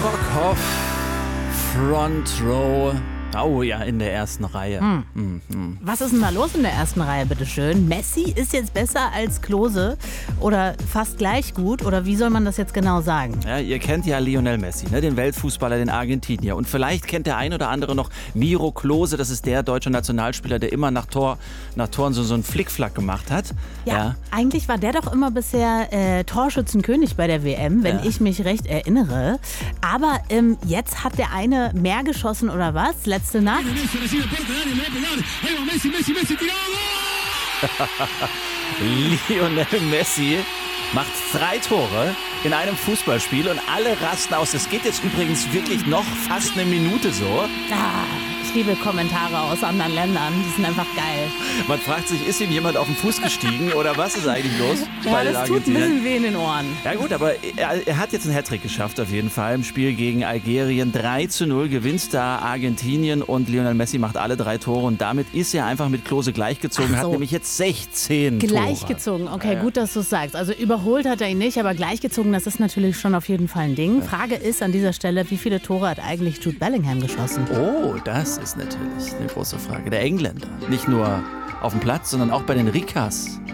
Brockhoff, Front Row. Oh ja, in der ersten Reihe. Was ist denn da los in der ersten Reihe, bitteschön? Messi ist jetzt besser als Klose oder fast gleich gut? Oder wie soll man das jetzt genau sagen? Ja, ihr kennt ja Lionel Messi, ne? Den Weltfußballer, den Argentinier. Und vielleicht kennt der ein oder andere noch Miro Klose. Das ist der deutsche Nationalspieler, der immer nach Toren so einen Flickflack gemacht hat. Ja, eigentlich war der doch immer bisher Torschützenkönig bei der WM, wenn ich mich recht erinnere. Aber jetzt hat der eine mehr geschossen oder was? Letzte Nacht. Lionel Messi macht 3 Tore in einem Fußballspiel und alle rasten aus. Es geht jetzt übrigens wirklich noch fast eine Minute so. Ich liebe Kommentare aus anderen Ländern, die sind einfach geil. Man fragt sich, ist ihm jemand auf den Fuß gestiegen oder was ist eigentlich los? Ja, das tut ein bisschen weh in den Ohren. Ja gut, aber er hat jetzt einen Hattrick geschafft auf jeden Fall im Spiel gegen Algerien. 3:0 gewinnt da Argentinien und Lionel Messi macht alle 3 Tore und damit ist er einfach mit Klose gleichgezogen, hat nämlich jetzt 16 Tore. Gleichgezogen, okay, gut, dass du es sagst. Also überholt hat er ihn nicht, aber gleichgezogen, das ist natürlich schon auf jeden Fall ein Ding. Frage ist an dieser Stelle, wie viele Tore hat eigentlich Jude Bellingham geschossen? Oh, das ist natürlich eine große Frage. Der Engländer, nicht nur auf dem Platz, sondern auch bei den Rikas.